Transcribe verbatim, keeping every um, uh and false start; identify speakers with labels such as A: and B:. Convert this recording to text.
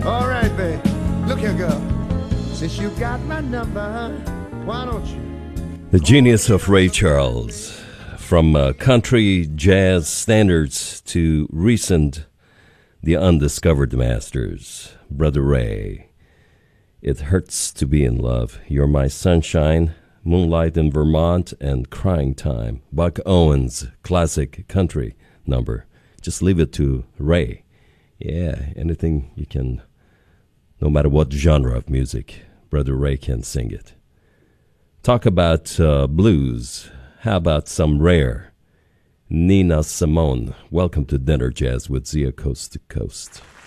A: All right, babe. Look here, girl. Since you got my number, why don't you?
B: The genius of Ray Charles. From uh, country jazz standards to recent, the undiscovered masters. Brother Ray. It Hurts to Be in Love. You're My Sunshine. Moonlight in Vermont, and Crying Time. Buck Owens' classic country number. Just leave it to Ray. Yeah, anything you can, no matter what genre of music, Brother Ray can sing it. Talk about uh, blues. How about some rare Nina Simone? Welcome to Dinner Jazz with Zia Coast to Coast.